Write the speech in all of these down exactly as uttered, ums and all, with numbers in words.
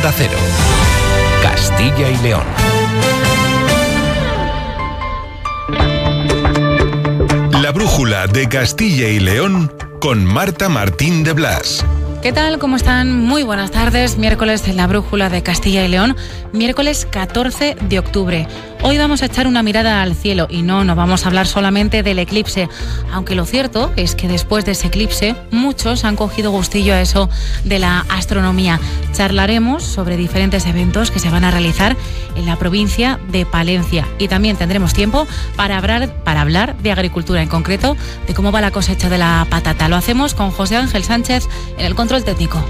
Onda Cero, Castilla y León. La brújula de Castilla y León con Marta Martín de Blas. ¿Qué tal? ¿Cómo están? Muy buenas tardes. Miércoles en la brújula de Castilla y León, miércoles catorce de octubre. Hoy vamos a echar una mirada al cielo y no, no vamos a hablar solamente del eclipse, aunque lo cierto es que después de ese eclipse muchos han cogido gustillo a eso de la astronomía. Charlaremos sobre diferentes eventos que se van a realizar en la provincia de Palencia y también tendremos tiempo para hablar, para hablar de agricultura, en concreto de cómo va la cosecha de la patata. Lo hacemos con José Ángel Sánchez en el control técnico.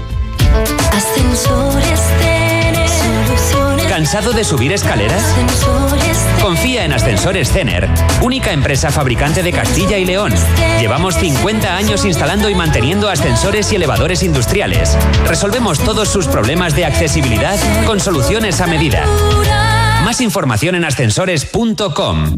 Ascensores Cener. ¿Cansado de subir escaleras? Ascensores Cener. Confía en Ascensores Cener, única empresa fabricante de Castilla y León. Llevamos cincuenta años instalando y manteniendo ascensores y elevadores industriales. Resolvemos todos sus problemas de accesibilidad con soluciones a medida. Más información en ascensores punto com.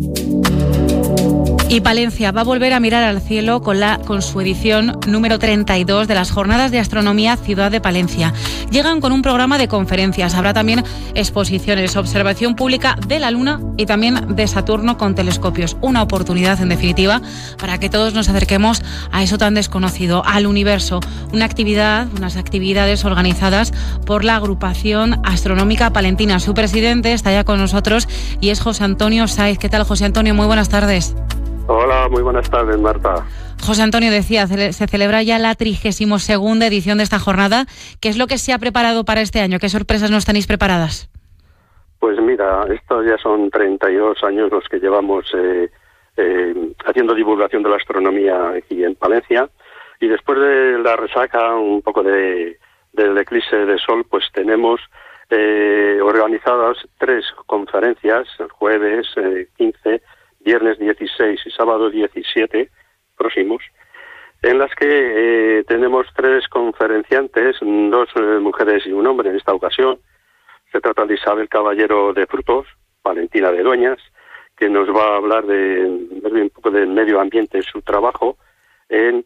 Y Palencia va a volver a mirar al cielo con, la, con su edición número treinta y dos de las Jornadas de Astronomía Ciudad de Palencia. Llegan con un programa de conferencias, habrá también exposiciones, observación pública de la Luna y también de Saturno con telescopios. Una oportunidad, en definitiva, para que todos nos acerquemos a eso tan desconocido, al universo. Una actividad, unas actividades organizadas por la Agrupación Astronómica Palentina. Su presidente está ya con nosotros y es José Antonio Sáez. ¿Qué tal, José Antonio? Muy buenas tardes. Hola, muy buenas tardes, Marta. José Antonio, decía, se celebra ya la trigésima segunda edición de esta jornada. ¿Qué es lo que se ha preparado para este año? ¿Qué sorpresas nos tenéis preparadas? Pues mira, estos ya son treinta y dos años los que llevamos eh, eh, haciendo divulgación de la astronomía aquí en Palencia, y después de la resaca un poco de del eclipse de sol, pues tenemos eh, organizadas tres conferencias, el jueves eh, quince, viernes dieciséis y sábado diecisiete próximos, en las que eh, tenemos tres conferenciantes, dos eh, mujeres y un hombre en esta ocasión. Se trata de Isabel Caballero de Frutos, Valentina de Dueñas, que nos va a hablar de, de un poco del medio ambiente en su trabajo, en,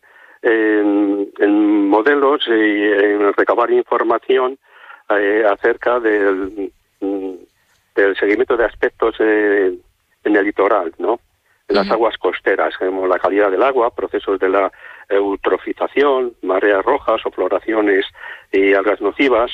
en, en modelos y en recabar información eh, acerca del, del seguimiento de aspectos eh, en el litoral, ¿no? En las aguas costeras, como la calidad del agua, procesos de la eutrofización, mareas rojas o floraciones y algas nocivas.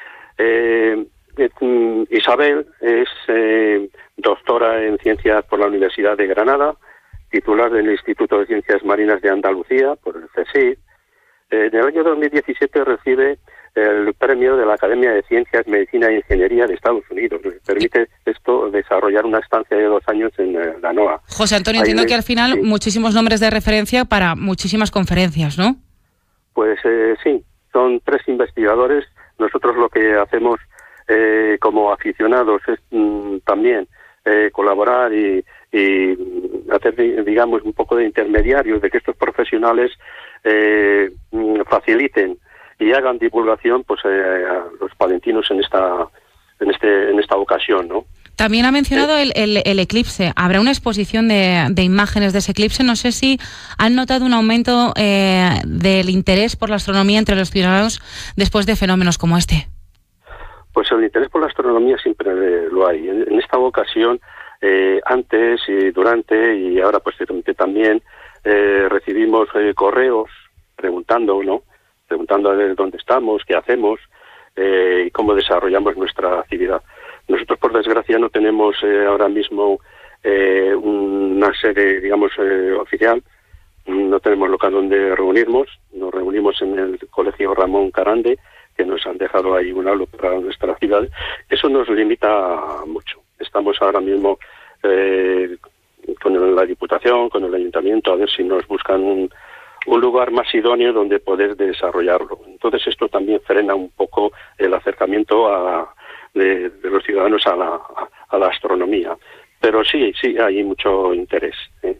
Eh, eh, Isabel es eh, doctora en ciencias por la Universidad de Granada, titular del Instituto de Ciencias Marinas de Andalucía, por el CSIC. Eh, en el año dos mil diecisiete recibe el premio de la Academia de Ciencias, Medicina e Ingeniería de Estados Unidos. Permite esto desarrollar una estancia de dos años en eh, la NOAA. José Antonio, entiendo Ahí, que al final sí. muchísimos nombres de referencia para muchísimas conferencias, ¿no? Pues eh, sí, son tres investigadores. Nosotros lo que hacemos eh, como aficionados es mm, también eh, colaborar y, y hacer, digamos, un poco de intermediarios de que estos profesionales eh, faciliten y hagan divulgación, pues, eh, a los palentinos en esta en este en esta ocasión, ¿no? También ha mencionado el, el, el eclipse. Habrá una exposición de, de imágenes de ese eclipse. No sé si han notado un aumento eh, del interés por la astronomía entre los ciudadanos después de fenómenos como este. Pues el interés por la astronomía siempre eh, lo hay. En, en esta ocasión, eh, antes y durante y ahora posteriormente también eh, recibimos eh, correos preguntando, ¿no? preguntando a ver dónde estamos, qué hacemos eh, y cómo desarrollamos nuestra actividad. Nosotros, por desgracia, no tenemos eh, ahora mismo eh, una sede, digamos, eh, oficial. No tenemos local donde reunirnos. Nos reunimos en el Colegio Ramón Carande, que nos han dejado ahí un aula para nuestra ciudad. Eso nos limita mucho. Estamos ahora mismo eh, con la Diputación, con el Ayuntamiento, a ver si nos buscan un un lugar más idóneo donde poder desarrollarlo. Entonces esto también frena un poco el acercamiento a, de, de los ciudadanos a la, a, a la astronomía. Pero sí, sí, hay mucho interés, ¿eh?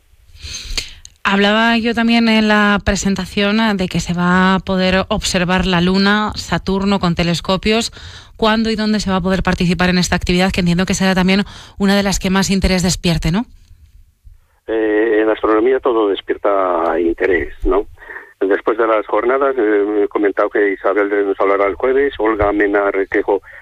Hablaba yo también en la presentación de que se va a poder observar la Luna, Saturno con telescopios. ¿Cuándo y dónde se va a poder participar en esta actividad? Que entiendo que será también una de las que más interés despierte, ¿no? Eh, en astronomía todo despierta interés, ¿no? Después de las jornadas, eh, he comentado que Isabel nos hablará el jueves, Olga Mena Requejo